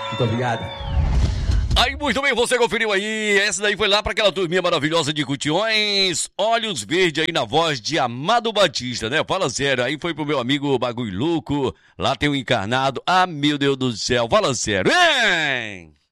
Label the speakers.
Speaker 1: Muito obrigado.
Speaker 2: Aí, muito bem, você conferiu aí. Essa daí foi lá pra aquela turminha maravilhosa de Cutiões. Olhos Verdes aí na voz de Amado Batista, né? Fala sério. Aí foi pro meu amigo Bagulho Louco. Lá tem um encarnado. Ah, meu Deus do céu. Fala sério, hein?